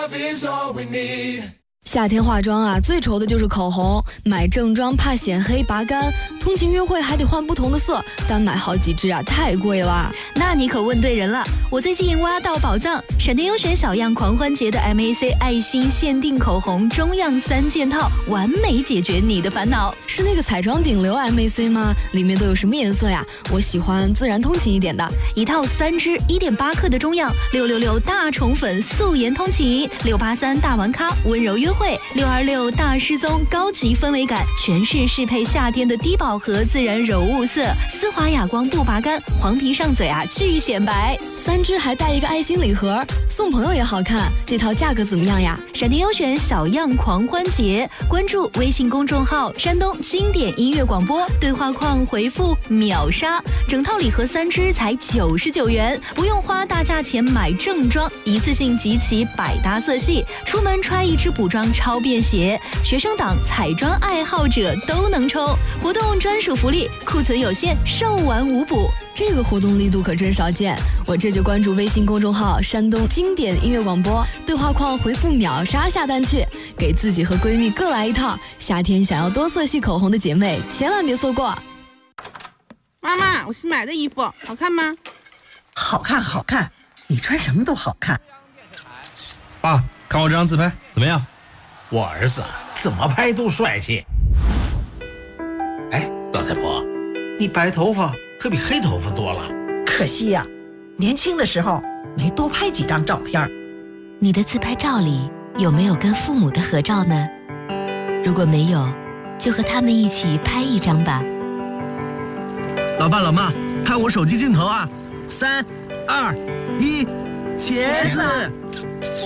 夏天化妆啊，最愁的就是口红。买正装怕显黑拔干，通勤约会还得换不同的色，单买好几支啊，太贵了。 那你可问对人了，我最近挖到宝藏，闪电优选小样狂欢节的 MAC 爱心限定口红中样3件套，完美解决你的烦恼。 是那个彩妆顶流 MAC 吗？里面都有什么颜色呀？我喜欢自然通勤一点的。 一套3支1.8克的中样，666大宠粉素颜通勤，683大玩咖温柔约会，626大失踪高级氛围感，全是适配夏天的低饱和自然柔雾色，丝滑哑光不拔干，黄皮上嘴啊巨显白。 3支还带一个爱心礼盒，送朋友也好看。这套价格怎么样呀？ 闪电优选小样狂欢节，关注微信公众号山东经典音乐广播，对话框回复秒杀，整套礼盒3支才99元，不用花大价钱买正装，一次性集齐百搭色系，出门穿一支补妆超便携，学生党彩妆爱好者都能抽。活动专属福利，库存有限，售完无补。 这个活动力度可真少见，我这就关注微信公众号山东经典音乐广播，对话框回复秒杀下单去，给自己和闺蜜各来一套。夏天想要多色系口红的姐妹千万别错过。 妈妈，我新买的衣服好看吗？ 好看好看，你穿什么都好看。 爸，看我这张自拍怎么样？ 我儿子怎么拍都帅气。哎，老太婆，你白头发可比黑头发多了。 可惜呀，年轻的时候没多拍几张照片。 你的自拍照里有没有跟父母的合照呢？如果没有，就和他们一起拍一张吧。 老爸老妈，看我手机镜头啊！3、2、1，茄子。